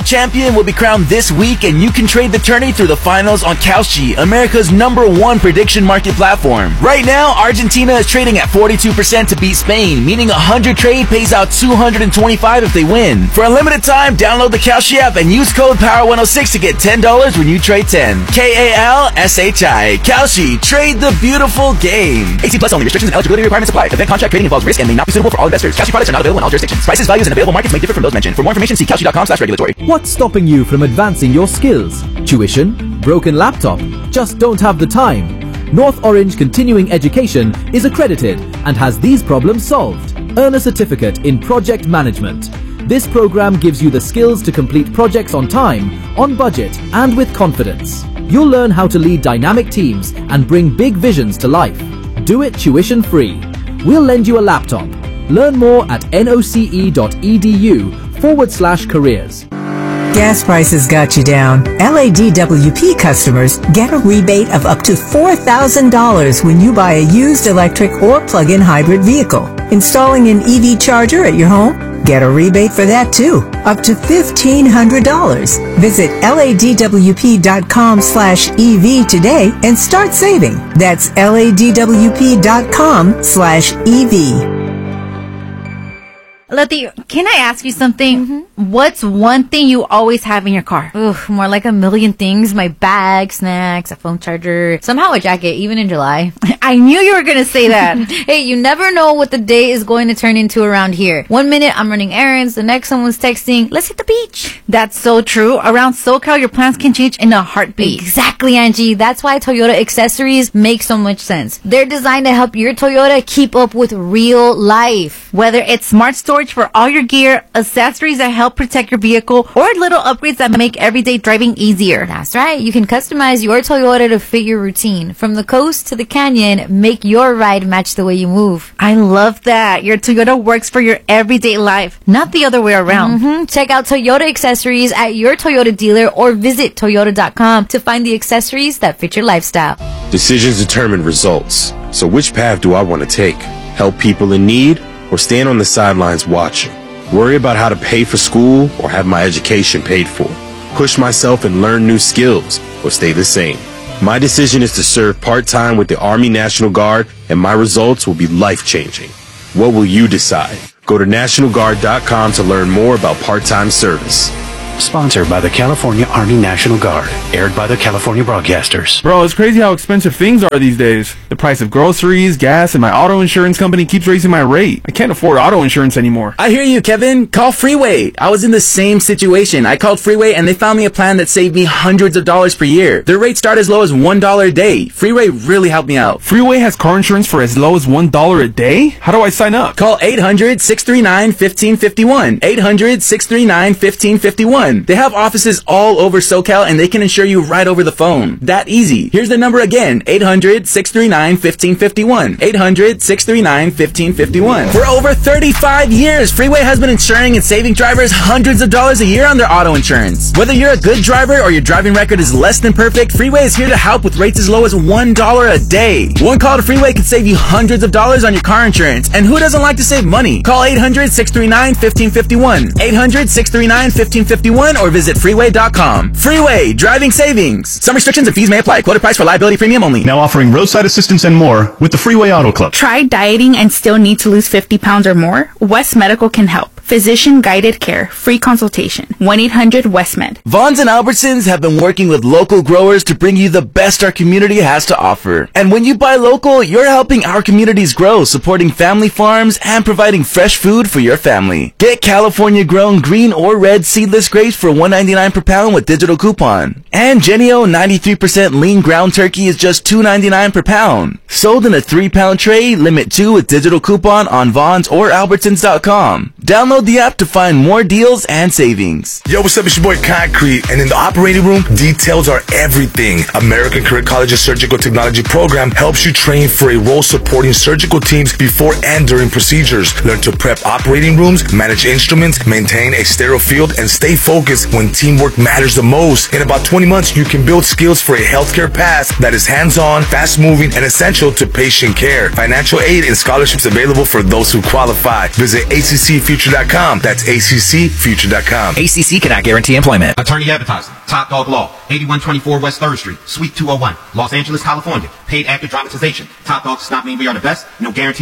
champion will be crowned this week, and you can trade the tourney through the finals on Kalshi, America's #1 prediction market platform. Right now, Argentina is trading at 42% to beat Spain, meaning 100 trade pays out 225 if they win. For a limited time, download the Kalshi app and use code POWER106 to get $10 when you trade 10. KALSHI. Kalshi. Trade the beautiful game. 18 plus only. Restrictions and eligibility requirements apply. Event contract trading involves risk and may not be suitable for all investors. Kalshi products are not available in all jurisdictions. Prices, values, and available markets may differ from those mentioned. For more information, see kalshi.com/regulatory. What's stopping you from advancing your skills? Tuition? Broken laptop? Just don't have the time? North Orange Continuing Education is accredited and has these problems solved. Earn a certificate in project management. This program gives you the skills to complete projects on time, on budget, and with confidence. You'll learn how to lead dynamic teams and bring big visions to life. Do it tuition free. We'll lend you a laptop. Learn more at noce.edu/careers. Gas prices got you down. LADWP customers get a rebate of up to $4,000 when you buy a used electric or plug-in hybrid vehicle. Installing an EV charger at your home? Get a rebate for that too, up to $1,500. Visit ladwp.com/EV today and start saving. That's ladwp.com/EV. Letty, can I ask you something? What's one thing you always have in your car? Ooh, more like a million things. My bag, snacks, a phone charger, somehow a jacket, even in July. I knew you were going to say that. Hey, you never know what the day is going to turn into around here. One minute I'm running errands, the next someone's texting, let's hit the beach. That's so true. Around SoCal, your plans can change in a heartbeat. Exactly, Angie. That's why Toyota accessories make so much sense. They're designed to help your Toyota keep up with real life. Whether it's smart storage for all your gear, accessories that help protect your vehicle, or little upgrades that make everyday driving easier. That's right. You can customize your Toyota to fit your routine. From the coast to the canyon, make your ride match the way you move. I love that. Your Toyota works for your everyday life, not the other way around. Check out Toyota accessories at your Toyota dealer or visit Toyota.com to find the accessories that fit your lifestyle. Decisions determine results. So which path do I want to take? Help people in need or stand on the sidelines watching? Worry about how to pay for school or have my education paid for? Push myself and learn new skills or stay the same? My decision is to serve part-time with the Army National Guard, and my results will be life-changing. What will you decide? Go to NationalGuard.com to learn more about part-time service. Sponsored by the California Army National Guard. Aired by the California Broadcasters. Bro, it's crazy how expensive things are these days. The price of groceries, gas, and my auto insurance company keeps raising my rate. I can't afford auto insurance anymore. I hear you, Kevin. Call Freeway. I was in the same situation. I called Freeway and they found me a plan that saved me hundreds of dollars per year. Their rates start as low as $1 a day. Freeway really helped me out. Freeway has car insurance for as low as $1 a day? How do I sign up? Call 800-639-1551. 800-639-1551. They have offices all over SoCal and they can insure you right over the phone. That easy. Here's the number again. 800-639-1551. 800-639-1551. For over 35 years, Freeway has been insuring and saving drivers hundreds of dollars a year on their auto insurance. Whether you're a good driver or your driving record is less than perfect, Freeway is here to help with rates as low as $1 a day. One call to Freeway could save you hundreds of dollars on your car insurance. And who doesn't like to save money? Call 800-639-1551. 800-639-1551 or visit freeway.com. Freeway, driving savings. Some restrictions and fees may apply. Quoted price for liability premium only. Now offering roadside assistance and more with the Freeway Auto Club. Tried dieting and still need to lose 50 pounds or more? West Medical can help. Physician-guided care. Free consultation. 1-800-WESTMED. Vons and Albertsons have been working with local growers to bring you the best our community has to offer. And when you buy local, you're helping our communities grow, supporting family farms and providing fresh food for your family. Get California-grown green or red seedless grapes for $1.99 per pound with digital coupon. And Genio 93% lean ground turkey is just $2.99 per pound. Sold in a 3-pound tray, limit 2 with digital coupon on Vons or Albertsons.com. Download the app to find more deals and savings. Yo, what's up? It's your boy Concrete, and in the operating room, details are everything. American Career College's Surgical Technology program helps you train for a role supporting surgical teams before and during procedures. Learn to prep operating rooms, manage instruments, maintain a sterile field, and stay focused when teamwork matters the most. In about 20 months, you can build skills for a healthcare path that is hands-on, fast-moving, and essential to patient care. Financial aid and scholarships available for those who qualify. Visit accfuture.com ACCfuture.com. That's ACCfuture.com. ACC cannot guarantee employment. Attorney Advertising, Top Dog Law, 8124 West 3rd Street, Suite 201, Los Angeles, California. Paid actor dramatization. Top Dog does not mean we are the best. No guarantee.